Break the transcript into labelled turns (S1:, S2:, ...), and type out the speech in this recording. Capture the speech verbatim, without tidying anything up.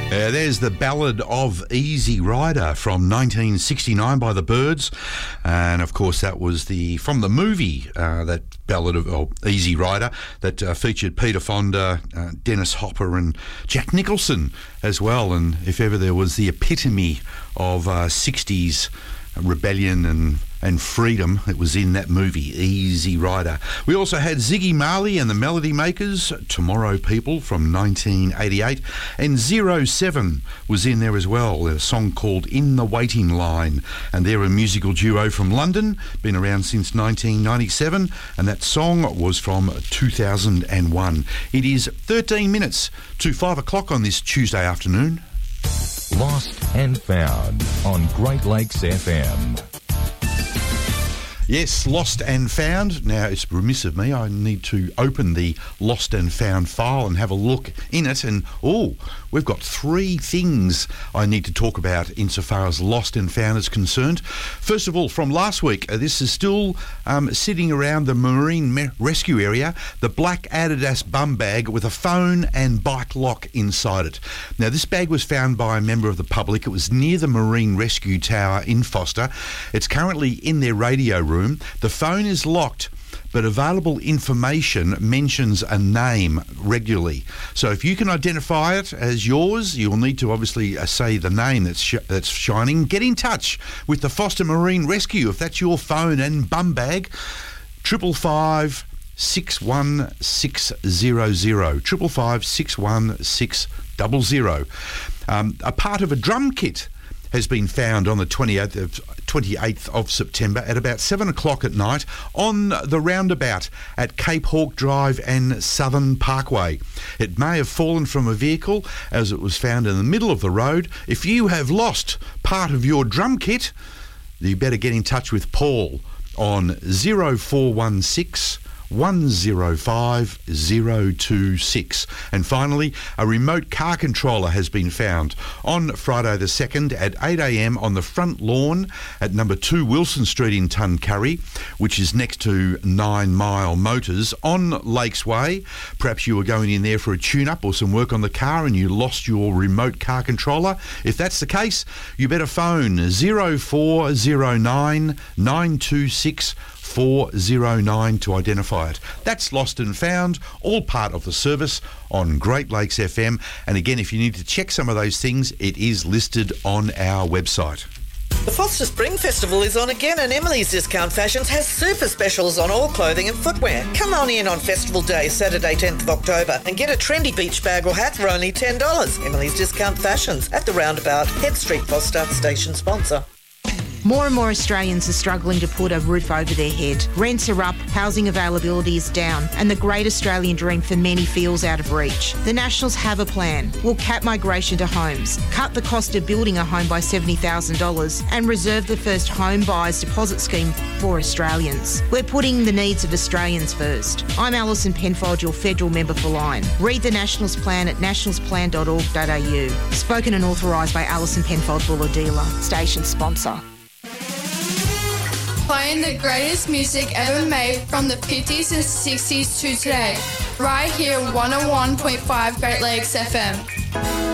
S1: Uh, there's the Ballad of Easy Rider from nineteen sixty-nine by the Byrds, and of course that was the from the movie uh, that Ballad of oh, Easy Rider that uh, featured Peter Fonda, uh, Dennis Hopper, and Jack Nicholson as well. And if ever there was the epitome of uh, sixties rebellion and and freedom, it was in that movie, Easy Rider. We also had Ziggy Marley and the Melody Makers, Tomorrow People from nineteen eighty-eight, and Zero Seven was in there as well, a song called In the Waiting Line, and they're a musical duo from London, been around since nineteen ninety-seven, and that song was from two thousand one. It is thirteen minutes to five o'clock on this Tuesday afternoon.
S2: Lost and Found on Great Lakes F M.
S1: Yes, Lost and Found. Now, it's remiss of me. I need to open the Lost and Found file and have a look in it. And, oh, we've got three things I need to talk about insofar as Lost and Found is concerned. First of all, from last week, uh, this is still um, sitting around the Marine me- Rescue area, the black Adidas bum bag with a phone and bike lock inside it. Now, this bag was found by a member of the public. It was near the Marine Rescue Tower in Foster. It's currently in their radio room. The phone is locked, but available information mentions a name regularly. So if you can identify it as yours, you'll need to obviously uh, say the name that's sh- that's shining. Get in touch with the Foster Marine Rescue if that's your phone and bum bag. Triple five six one six zero zero. Triple five six one six double zero. Um, a part of a drum kit has been found on the twenty-eighth of, twenty-eighth of September at about seven o'clock at night on the roundabout at Cape Hawke Drive and Southern Parkway. It may have fallen from a vehicle as it was found in the middle of the road. If you have lost part of your drum kit, you better get in touch with Paul on zero four one six one zero five zero two six. And finally, a remote car controller has been found on Friday the second at eight a.m. on the front lawn at number two Wilson Street in Tuncurry, which is next to Nine Mile Motors on Lakes Way. Perhaps you were going in there for a tune-up or some work on the car and you lost your remote car controller. If that's the case, you better phone zero four zero nine nine two six four zero nine to identify it. That's Lost and Found, all part of the service on Great Lakes F M. And again, if you need to check some of those things, it is listed on our website.
S3: The Foster Spring Festival is on again, and Emily's Discount Fashions has super specials on all clothing and footwear. Come on in on Festival Day, Saturday tenth of October, and get a trendy beach bag or hat for only ten dollars. Emily's Discount Fashions at the roundabout, Head Street, Foster, station sponsor.
S4: More and more Australians are struggling to put a roof over their head. Rents are up, housing availability is down, and the great Australian dream for many feels out of reach. The Nationals have a plan. We'll cap migration to homes, cut the cost of building a home by seventy thousand dollars, and reserve the first home buyers deposit scheme for Australians. We're putting the needs of Australians first. I'm Alison Penfold, your federal member for Lyme. Read the Nationals plan at nationals plan dot org dot a u. Spoken and authorised by Alison Penfold, Buller Dealer, station sponsor.
S5: Playing the greatest music ever made from the fifties and sixties to today. Right here, one oh one point five Great Lakes F M.